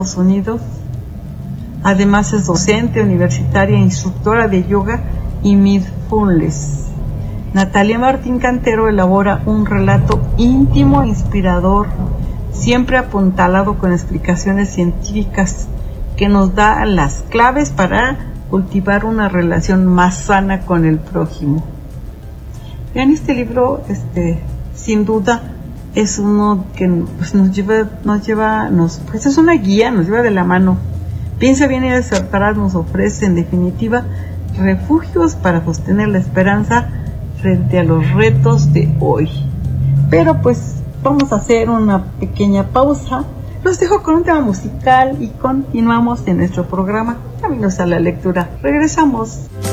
Unidos. Además es docente universitaria, instructora de yoga y mindfulness. Natalia Martín Cantero elabora un relato íntimo e inspirador, siempre apuntalado con explicaciones científicas que nos da las claves para cultivar una relación más sana con el prójimo. Vean, este libro, sin duda, es uno que pues, es una guía, nos lleva de la mano. Piensa bien y acertarás, nos ofrece en definitiva refugios para sostener la esperanza frente a los retos de hoy. Pero pues vamos a hacer una pequeña pausa. Los dejo con un tema musical y continuamos en nuestro programa Caminos a la Lectura. Regresamos.